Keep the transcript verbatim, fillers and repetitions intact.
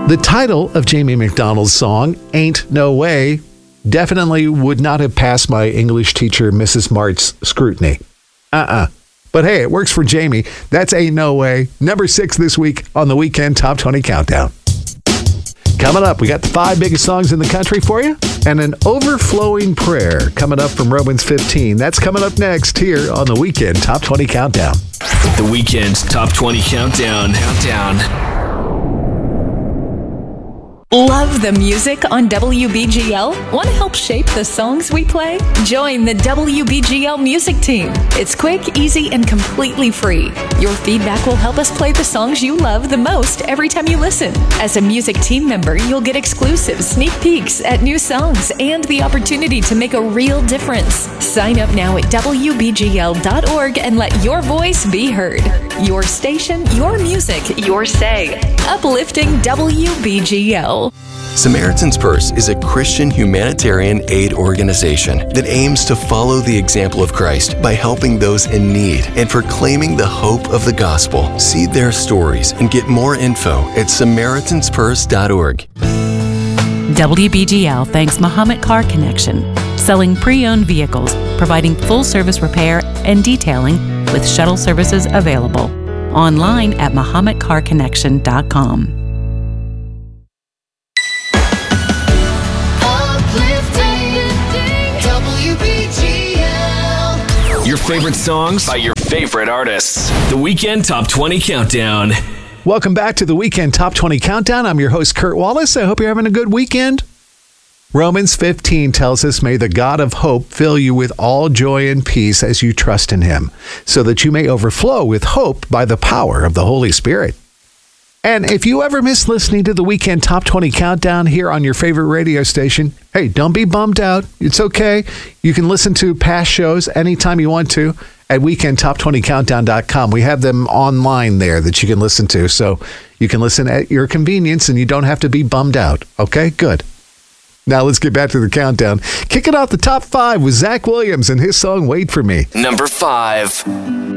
The title of Jamie McDonald's song, Ain't No Way, definitely would not have passed my English teacher, Missus Mart's scrutiny. Uh-uh. But hey, it works for Jamie. That's Ain't No Way. Number six this week on the Weekend Top twenty Countdown. Coming up, we got the five biggest songs in the country for you, and an overflowing prayer coming up from Romans fifteen. That's coming up next here on the Weekend Top twenty Countdown. The Weekend Top twenty Countdown. Countdown. Love the music on W B G L? Want to help shape the songs we play? Join the W B G L music team. It's quick, easy, and completely free. Your feedback will help us play the songs you love the most every time you listen. As a music team member, you'll get exclusive sneak peeks at new songs and the opportunity to make a real difference. Sign up now at W B G L dot org and let your voice be heard. Your station, your music, your say. Uplifting W B G L. Samaritan's Purse is a Christian humanitarian aid organization that aims to follow the example of Christ by helping those in need and proclaiming the hope of the gospel. See their stories and get more info at Samaritans Purse dot org. W B G L thanks Muhammad Car Connection, selling pre-owned vehicles, providing full-service repair and detailing with shuttle services available. Online at Muhammad Car Connection dot com. Your favorite songs by your favorite artists. The Weekend Top twenty Countdown. Welcome back to the Weekend Top twenty Countdown. I'm your host, Kurt Wallace. I hope you're having a good weekend. Romans fifteen tells us, may the God of hope fill you with all joy and peace as you trust in him, so that you may overflow with hope by the power of the Holy Spirit. And if you ever miss listening to the Weekend Top twenty Countdown here on your favorite radio station, hey, don't be bummed out. It's okay. You can listen to past shows anytime you want to at weekend top twenty countdown dot com. We have them online there that you can listen to, so you can listen at your convenience and you don't have to be bummed out. Okay, good. Now let's get back to the countdown. Kicking off the top five with Zach Williams and his song, Wait For Me. Number five.